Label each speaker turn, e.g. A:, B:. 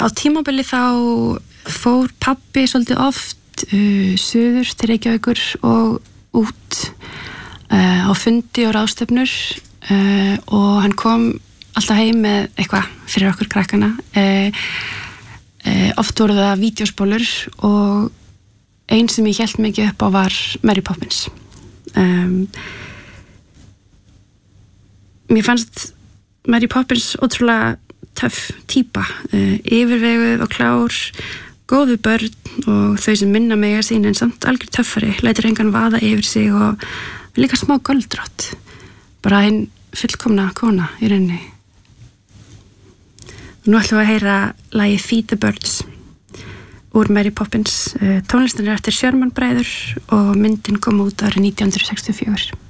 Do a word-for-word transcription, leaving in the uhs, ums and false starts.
A: tímabili þá fór pabbi svolítið oft uh, suður til Reykjavíkur og út uh, á fundi og ráðstefnur uh, og hann kom alltaf heim með eitthvað fyrir okkur krakkana. Uh, uh, oft voru það vídeóspólur og ein sem ég hélt mikið upp á var Mary Poppins. Um, mér fannst Mary Poppins ótrúlega töff típa, uh, yfirveguð og klár, góðu börn og þau sem minna mega sín en samt algjör töffari, lætur engan vaða yfir sig og líka smá göldrótt, bara einn fullkomna kona í rauninni. Nú ætlum við að heyra lagið Feed the Birds úr Mary Poppins. Uh, tónlistin er eftir Sherman bræður og myndin kom út árið nítján hundruð sextíu og fjögur.